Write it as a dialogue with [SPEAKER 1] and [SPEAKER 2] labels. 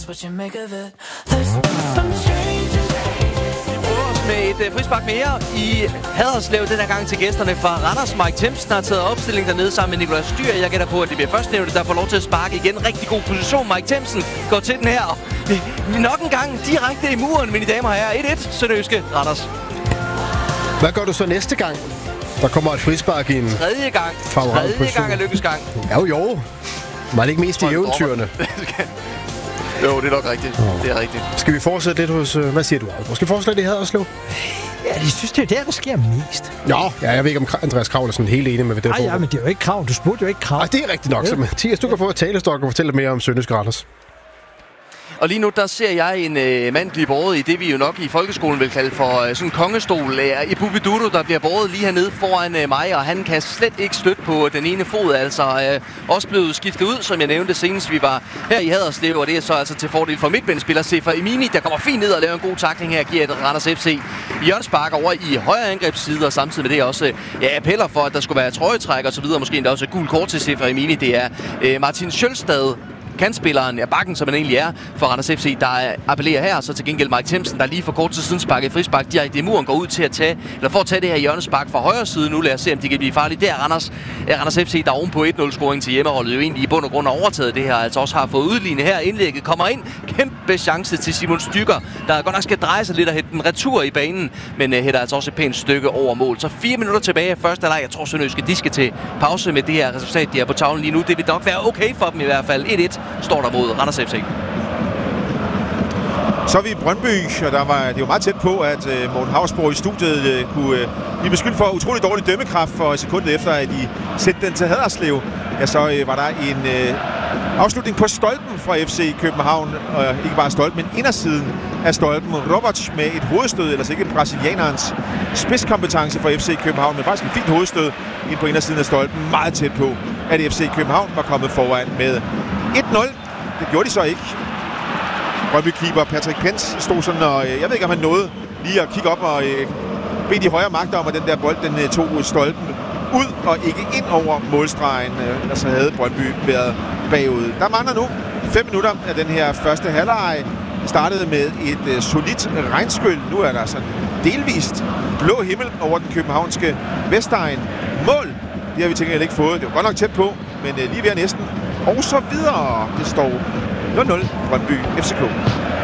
[SPEAKER 1] Med et frispark mere i Haderslev, den her gang til gæsterne fra Randers. Mike Themsen har taget opstilling dernede sammen med Nicolas Styr. Jeg gætter på, at det bliver førstnævnte, der får lov til at sparke igen. Rigtig god position. Mike Themsen går til den her. Nok en gang direkte i muren, mine damer og herrer. 1-1, Sønderjyske Randers.
[SPEAKER 2] Hvad gør du så næste gang? Der kommer et frispark i en...
[SPEAKER 1] Tredje gang er lykkes gang.
[SPEAKER 2] Jo. Var det ikke mest i eventyrene?
[SPEAKER 1] Jo, det er nok rigtigt. Det er rigtigt.
[SPEAKER 2] Skal vi fortsætte lidt hos... Hvad siger du, Aalborg? Skal vi fortsætte det her og slå?
[SPEAKER 3] Ja, jeg synes, det er der sker mest.
[SPEAKER 2] Ja, jeg ved ikke, om Andreas Krav er sådan helt enig med det.
[SPEAKER 3] Nej, men det er jo ikke Krav. Du spurgte jo ikke Krav.
[SPEAKER 2] Ej, det er rigtigt nok. Så Mathias, du kan få et talestok og fortælle mere om Sønderjyske Randers.
[SPEAKER 1] Og lige nu, der ser jeg en mand blive båret i det, vi jo nok i folkeskolen vil kalde for sådan en kongestol. Ibu Bidudu, der bliver båret lige hernede foran mig, og han kan slet ikke støtte på den ene fod. Altså også blevet skiftet ud, som jeg nævnte senest. Vi var her i Haderslev, og det er så altså til fordel for midtbanespiller Sefer Emini, der kommer fint ned og laver en god tackling her, giver et Randers FC hjørnespark over i højre angrebsside, og samtidig med det også appeller for, at der skulle være trøjetræk og så videre. Måske endda også et gult kort til Sefer Emini. Det er Martin Sjølstad, kantspilleren, bakken, som han egentlig er for Randers FC, der appellerer her. Så til gengæld Mike Themsen, der lige for kort tid siden sparkede frispark direkte i muren, går ud til at tage, eller for at tage det her hjørnespark fra højre side nu. Lad os se, om de kan blive farlige. Det er Randers FC, der ovenpå 1-0-scoring til hjemmeholdet jo egentlig i bund og grund har overtaget det her. Altså også har fået udlignet her. Indlægget kommer ind. Kæmpe chance til Simon Stykker, der godt nok skal dreje sig lidt og hætte den retur i banen, men hætter altså også et pænt stykke over mål. Så 4 minutter tilbage af første halvleg. Jeg tror, Sønderjyske, de skal til pause med det her resultat, de er på tavlen lige nu. Det vil nok være okay for dem i hvert fald. 1-1 står der mod Randers FC.
[SPEAKER 4] Så er vi i Brøndby, og det var meget tæt på, at Morten Hausborg i studiet kunne blive beskyldt for utrolig dårlig dømmekraft for sekundet efter, at de sendte den til Haderslev. Ja, så var der en afslutning på stolpen fra FC København, og ikke bare stolpen, men indersiden af stolpen. Roberts med et hovedstød, ellers ikke brasilianerens spidskompetence fra FC København, men faktisk en fint hovedstød ind på indersiden af stolpen. Meget tæt på, at FC København var kommet foran med 1-0. Det gjorde de så ikke. Brøndby-keeper Patrick Pence stod sådan, og jeg ved ikke, om han nåede lige at kigge op og bede de højre magter om, at den der bold, den tog stolpen ud og ikke ind over målstregen. Så havde Brøndby været bagud. Der mangler nu 5 minutter af den her første halvleg. Startede med et solidt regnskyld. Nu er der sådan delvist blå himmel over den københavnske Vestegn. Mål, det har vi tænkt ikke fået. Det var godt nok tæt på, men lige ved næsten. Og så videre. Det står 0-0 Brøndby FCK.